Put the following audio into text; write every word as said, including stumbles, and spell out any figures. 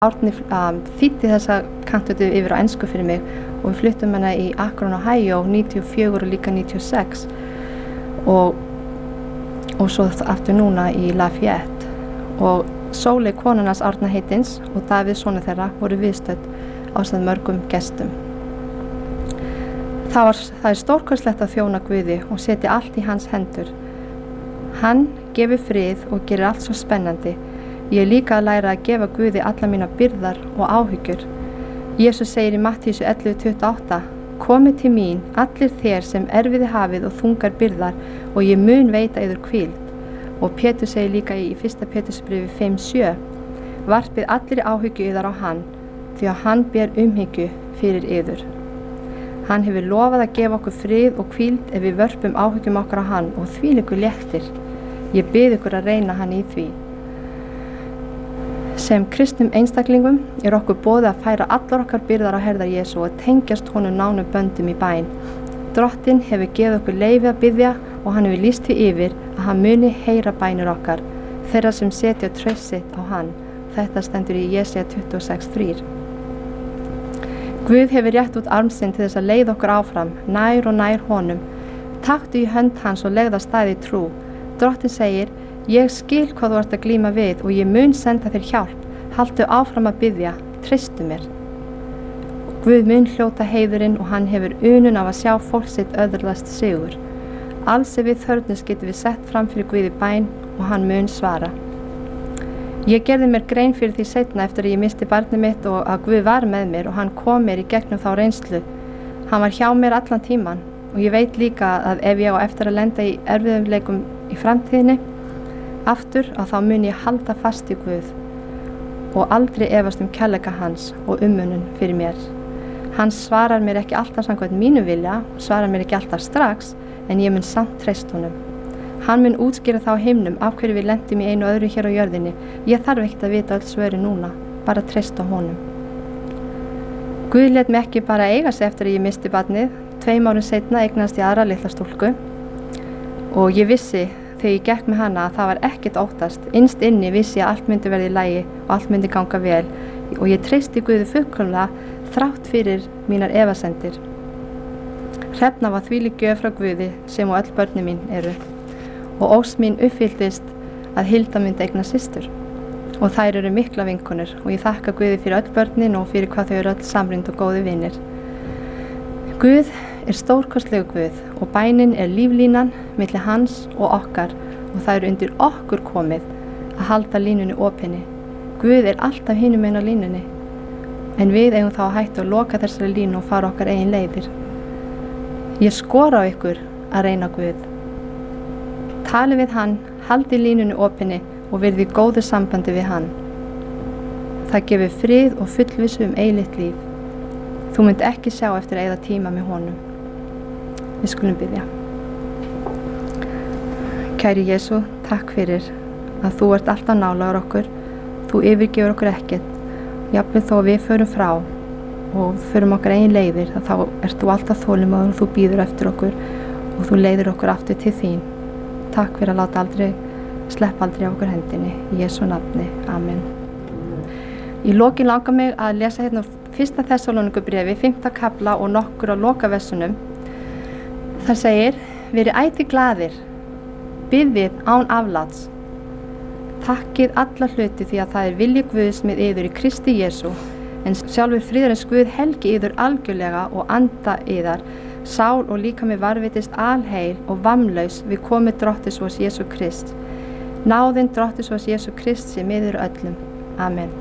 Árni um, þýddi þessa kantötu yfir á ensku fyrir mig og við fluttum hana í Akron, Ohio níutíu og fjögur og líka níutíu og sex og, og svo aftur núna í Lafayette. Og Sóley konunars Árna heitins og Davíð sonur þeirra voru viðstödd ásamt mörgum gestum. Það, var, það er stórkostlegt að þjóna Guði og setja allt í hans hendur. Hann gefur frið og gerir allt svo spennandi. Ég er líka að læra að gefa Guði alla mína byrðar og áhyggjur. Jesús segir í Mattíu ellefu tuttugu og átta: Komið til mín, allir þér sem erfiði hafið og þungar byrðar, og ég mun veita yður hvíld. Og Pétur segir líka í fyrsta Pétursbréfi fimm sjö: Varpið allir áhyggju yðar á hann, því að hann ber umhyggju fyrir yður. Hann hefur lofað að gefa okkur frið og hvíld ef við vörpum áhyggjum okkar á hann, og þvílíkur léttir. Ég bið ykkur að reyna hann í því. Sem kristnum einstaklingum er okkur boðið að færa allar okkar byrðar á herðar Jesú og tengjast honum nánum böndum í bæn. Drottinn hefur gefið okkur leyfi að biðja og hann hefur lýst því yfir að hann muni heyra bænir okkar, þeirra sem setja traust sitt á hann. Þetta stendur í Jesaja tuttugu og sex þrjú. Guð hefur rétt út arm sinn til þess að leiða okkur áfram, nær og nær honum. Taktu í hönd hans og legðu af stað í trú. Drottinn segir: Ég skil hvað þú ert að glíma við og ég mun senda þér hjálp. Haltu áfram að biðja, treystu mér. Guð mun hljóta heiðurinn og hann hefur unun af að sjá fólk sitt öðlast sigur. Alls ef við þörfnumst getum við sett fram fyrir Guði bæn og hann mun svara. Ég gerði mér grein fyrir því seinna eftir að ég misti barnið mitt og að Guð var með mér og hann kom mér í gegnum þá reynslu. Hann var hjá mér allan tíman og ég veit líka að ef ég á eftir að lenda í erfiðleikum í framtíðinni aftur að þá mun ég halda fast í Guð og aldrei efast um kærleika hans og umönnun fyrir mér. Hann svarar mér ekki alltaf samkvæmt mínu vilja, svarar mér ekki alltaf strax, en ég mun samt treysta honum. Hann mun útskýra þá himnum af hverju við lendum í einu og öðru hér á jörðinni. Ég þarf ekkert að vita öll svöri núna, bara treysta honum. Guð lét mig ekki bara eiga sig eftir að ég misti barnið. Tveim árum seinna eignast ég aðra litla stúlku og ég vissi þegar ég gekk með hana að það var ekkert óttast. Innst inni vissi ég að allt myndi verða í lagi og allt myndi ganga vel og ég treysti Guði fullkomlega þrátt fyrir mínar efasemdir. Hrefna var þvílík gjöf frá Guði sem og öll börnin mín eru og ósk mín uppfylltist að Hilda myndi eignast systur og þær eru mikla vinkonur og ég þakka Guði fyrir öll börnin og fyrir hvað þau eru öll samrýnd og góði vinir. Guð er stórkostlegu Guð og bænin er líflínan milli hans og okkar og það er undir okkur komið að halda línunni opinni. Guð er alltaf hinum einn á línunni en við eigum þá að hætta að loka þessari línu og fara okkar eigin leiðir. Ég skora á ykkur að reyna Guð. Tali við hann, haldi línunni opinni og verði í góðu sambandi við hann. Það gefur frið og fullvissu um eilíft líf. Þú munt ekki sjá eftir að eyða tíma með honum. Við skulum biðja. Kæri Jesú, takk fyrir að þú ert alltaf nálægur okkur. Þú yfirgefur okkur ekkert. Jafnvel þó við förum frá og förum okkar eigin leiðir, þá ert þú alltaf þolinmóður og þú bíður eftir okkur og þú leiðir okkur aftur til þín. Takk fyrir að láta aldrei, sleppa aldrei á okkur hendinni. Í Jesú nafni. Amen. Í lokin langar mig að lesa hérna fyrsta Þessalóníkubréfi, fimmta kafla og nokkur á lokaversunum. Það segir: Verið ætíð glaðir, biðið án afláts. Takkið alla hluti því að það er vilji Guðs með yður í Kristi Jesú, en sjálfur friðarins Guð helgi yður algjörlega og anda yðar, sál og líkami varðveitist alheil og vammlaus við komu Drottis vors Jesú Krist. Náðin Drottis vors Jesú Krist sé með yður öllum. Amen.